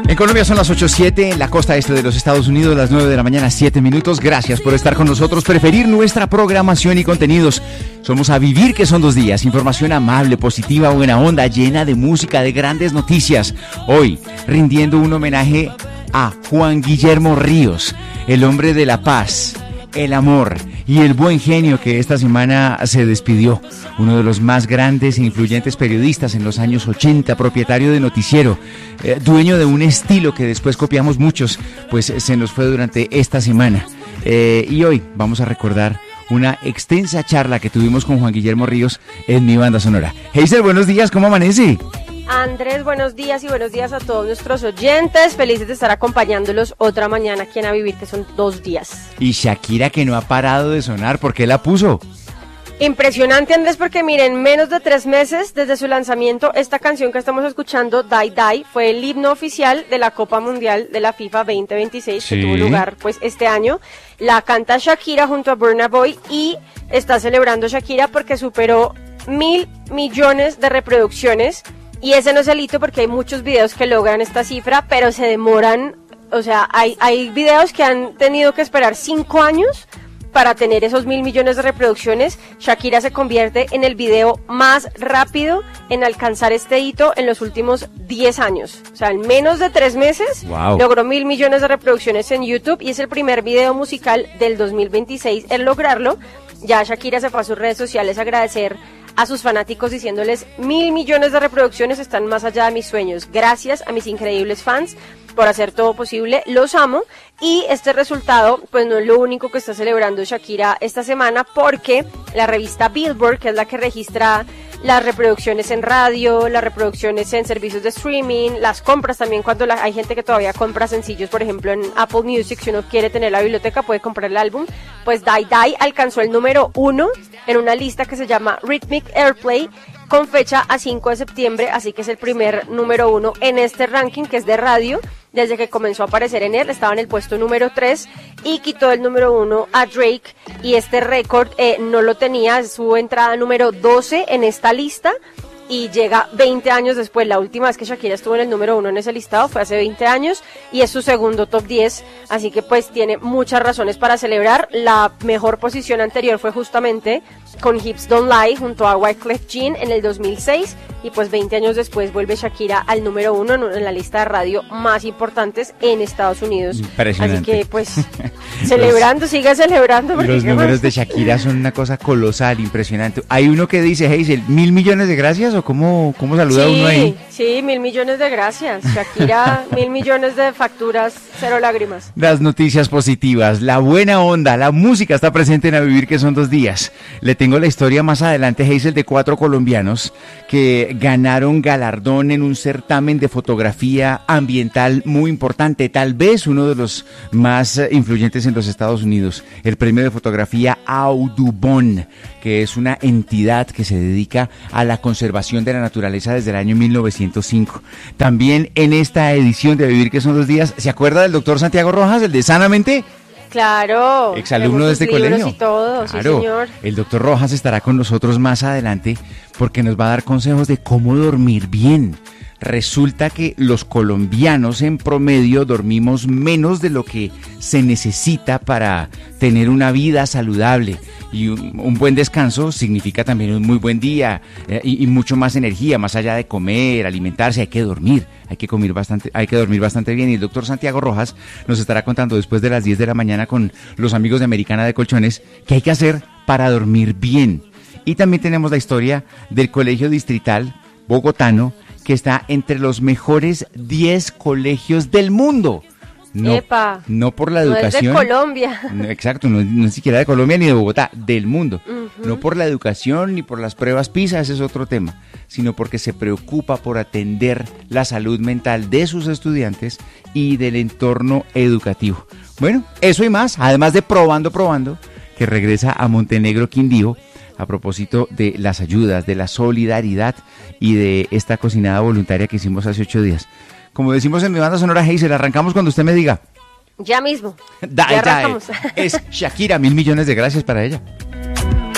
En Colombia son las 8:07, en la costa este de los Estados Unidos, las 9 de la mañana, 7 minutos. Gracias por estar con nosotros, preferir nuestra programación y contenidos. Somos A Vivir, que son 2 días. Información amable, positiva, buena onda, llena de música, de grandes noticias. Hoy, rindiendo un homenaje a Juan Guillermo Ríos, el hombre de la paz, el amor y el buen genio que esta semana se despidió. Uno de los más grandes e influyentes periodistas en los años 80, propietario de noticiero, dueño de un estilo que después copiamos muchos, pues se nos fue durante esta semana. Y hoy vamos a recordar una extensa charla que tuvimos con Juan Guillermo Ríos en Mi Banda Sonora. Hazel, buenos días, ¿cómo amanece? Andrés, buenos días y buenos días a todos nuestros oyentes. Felices de estar acompañándolos otra mañana aquí en A Vivir, que son 2 días. Y Shakira, que no ha parado de sonar, ¿por qué la puso? Impresionante, Andrés, porque miren, menos de 3 meses desde su lanzamiento, esta canción que estamos escuchando, Die Die, fue el himno oficial de la Copa Mundial de la FIFA 2026, sí, que tuvo lugar pues este año. La canta Shakira junto a Burna Boy y está celebrando Shakira porque superó 1.000 millones de reproducciones. Y ese no es el hito porque hay muchos videos que logran esta cifra, pero se demoran, o sea, hay videos que han tenido que esperar 5 años para tener esos 1.000 millones de reproducciones. Shakira se convierte en el video más rápido en alcanzar este hito en los últimos 10 años. O sea, en menos de 3 meses, wow, logró 1.000 millones de reproducciones en YouTube y es el primer video musical del 2026 en lograrlo. Ya Shakira se fue a sus redes sociales a agradecer a sus fanáticos diciéndoles 1.000 millones de reproducciones están más allá de mis sueños. Gracias a mis increíbles fans por hacer todo posible, los amo. Y este resultado pues no es lo único que está celebrando Shakira esta semana, porque la revista Billboard, que es la que registra las reproducciones en radio, las reproducciones en servicios de streaming, las compras también, cuando hay gente que todavía compra sencillos, por ejemplo en Apple Music, si uno quiere tener la biblioteca puede comprar el álbum, pues Die Die alcanzó el número 1 en una lista que se llama Rhythmic Airplay, con fecha a 5 de septiembre, así que es el primer número 1 en este ranking que es de radio. Desde que comenzó a aparecer en él, estaba en el puesto número 3 y quitó el número 1 a Drake, y este récord no lo tenía, su entrada número 12 en esta lista y llega 20 años después. La última vez que Shakira estuvo en el número 1 en ese listado fue hace 20 años y es su segundo top 10, así que pues tiene muchas razones para celebrar. La mejor posición anterior fue justamente con Hips Don't Lie junto a Wyclef Jean en el 2006 y pues 20 años después vuelve Shakira al número 1 en la lista de radio más importantes en Estados Unidos. Impresionante. Así que pues celebrando, siga celebrando. Los números de Shakira son una cosa colosal, impresionante. Hay uno que dice, Hazel, 1.000 millones de gracias, o cómo saluda uno ahí. Sí, 1.000 millones de gracias. Shakira, 1.000 millones de facturas, 0 lágrimas. Las noticias positivas, la buena onda, la música está presente en A Vivir, que son 2 días. Le tengo la historia más adelante, Hazel, de 4 colombianos que ganaron galardón en un certamen de fotografía ambiental muy importante, tal vez uno de los más influyentes en los Estados Unidos, el premio de fotografía Audubon, que es una entidad que se dedica a la conservación de la naturaleza desde el año 1905. También en esta edición de A Vivir, que son 2 días, ¿se acuerda del doctor Santiago Rojas, el de Sanamente? Claro. Exalumno de este colegio. Y todo, claro, sí, señor. El doctor Rojas estará con nosotros más adelante porque nos va a dar consejos de cómo dormir bien. Resulta que los colombianos en promedio dormimos menos de lo que se necesita para tener una vida saludable, y un buen descanso significa también un muy buen día y mucho más energía, más allá de comer, alimentarse. Hay que dormir, hay que dormir bastante bien, y el doctor Santiago Rojas nos estará contando después de las 10 de la mañana con los amigos de Americana de Colchones qué hay que hacer para dormir bien. Y también tenemos la historia del Colegio Distrital Bogotano, que está entre los mejores 10 colegios del mundo. No por la educación. No es de Colombia. No, exacto, no ni siquiera de Colombia ni de Bogotá, del mundo. No por la educación ni por las pruebas PISA, ese es otro tema, sino porque se preocupa por atender la salud mental de sus estudiantes y del entorno educativo. Bueno, eso y más, además de Probando, que regresa a Montenegro Quindío, a propósito de las ayudas, de la solidaridad y de esta cocinada voluntaria que hicimos hace 8 días. Como decimos en Mi Banda Sonora, Hazel, arrancamos cuando usted me diga. Ya mismo. Ya arrancamos. Es Shakira, 1.000 millones de gracias para ella.